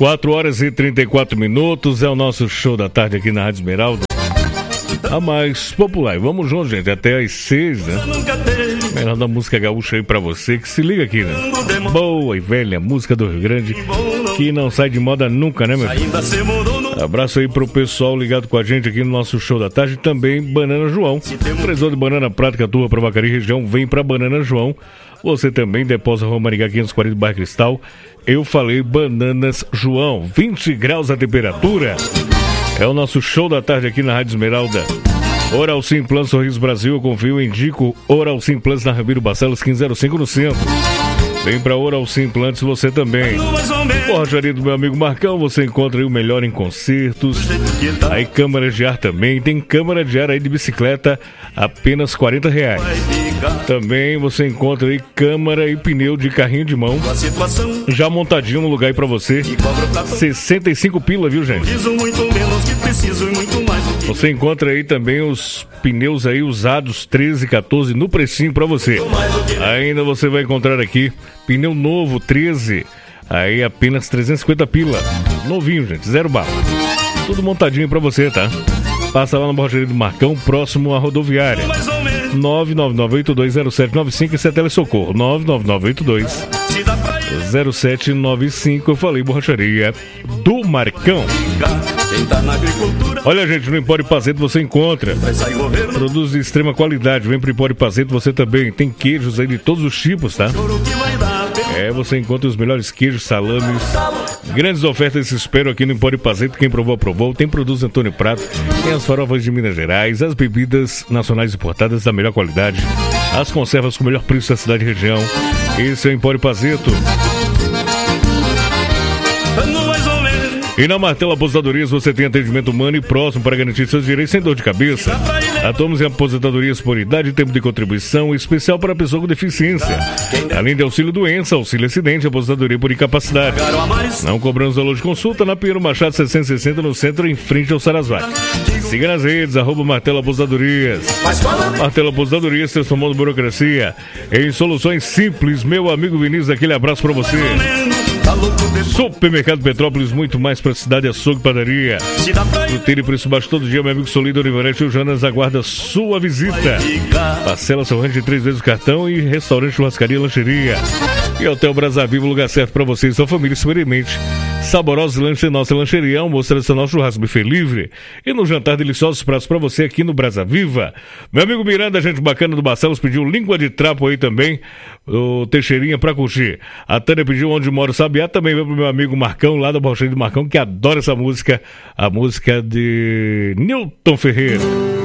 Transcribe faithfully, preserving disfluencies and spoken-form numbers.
quatro horas e trinta e quatro minutos é o nosso show da tarde aqui na Rádio Esmeralda. A mais popular. E vamos juntos, gente, até às seis, né? Melhor da música gaúcha aí pra você, que se liga aqui, né? Boa e velha música do Rio Grande, que não sai de moda nunca, né, meu filho? Abraço aí pro pessoal ligado com a gente aqui no nosso show da tarde. Também Banana João, empreendedor de banana prática, tua pra Vacaria região, vem pra Banana João. Você também deposa Rua Maringá quinhentos e quarenta, bairro Cristal. Eu falei Bananas João, vinte graus a temperatura. É o nosso show da tarde aqui na Rádio Esmeralda. Oral Sim Plus Sorriso Brasil, eu confio, indico Oral Sim Plus na Ramiro Barcelos quinze zero cinco no centro. Vem pra Oral Sim Implantes você também. Borracharia do meu amigo Marcão, você encontra aí o melhor em concertos. Aí câmara de ar também, tem câmara de ar aí de bicicleta, apenas quarenta reais. Também você encontra aí câmara e pneu de carrinho de mão, já montadinho no lugar aí pra você. sessenta e cinco pila, viu, gente? Você encontra aí também os pneus aí usados treze, quatorze no precinho pra você. Ainda você vai encontrar aqui pneu novo treze, aí apenas trezentos e cinquenta pila. Novinho, gente, zero bala. Tudo montadinho pra você, tá? Passa lá na Borracharia do Marcão, próximo à rodoviária. nove nove nove oito dois zero sete nove cinco, esse é telesocorro. nove nove nove oito dois zero sete nove cinco. Eu falei Borracharia do Marcão. Olha, gente, no Empório Pazeto você encontra produtos de extrema qualidade. Vem pro Empório Pazeto você também. Tem queijos aí de todos os tipos, tá? É, você encontra os melhores queijos, salames. Grandes ofertas se esperam aqui no Empório Pazeto. Quem provou, aprovou. Tem produtos Antônio Prato, tem as farofas de Minas Gerais, as bebidas nacionais importadas da melhor qualidade, as conservas com o melhor preço da cidade e região. Esse é o Empório Pazeto. E na Martelo Aposentadorias você tem atendimento humano e próximo para garantir seus direitos sem dor de cabeça. Atuamos em aposentadorias por idade e tempo de contribuição especial para pessoa com deficiência. Além de auxílio doença, auxílio acidente, aposentadoria por incapacidade. Não cobramos valor de consulta na Pinheiro Machado seiscentos e sessenta no centro, em frente ao Sarasvati. Siga nas redes, arroba Martelo Aposentadorias. Martelo Aposentadorias transformando burocracia em soluções simples. Meu amigo Vinícius, aquele abraço para você. Supermercado Petrópolis, muito mais pra cidade, açougue e padaria. Fruteira e preço baixo todo dia, meu amigo Solido Olivarete e o Jonas aguarda sua visita. Parcela seu rancho de três vezes o cartão e restaurante, churrascaria, lancheria. E Hotel Brasa Viva, lugar certo pra você e sua família. Experimente saborosos lanches em nossa lancheria, almoço tradicional, churrasco, buffet livre. E no jantar, deliciosos pratos pra você aqui no Brasa Viva. Meu amigo Miranda, gente bacana do Barcelos, pediu língua de trapo aí também. O Teixeirinha pra curtir. A Tânia pediu Onde Mora o Sabiá. Também veio pro meu amigo Marcão, lá da Borracharia do Marcão, que adora essa música. A música de Nilton Ferreira.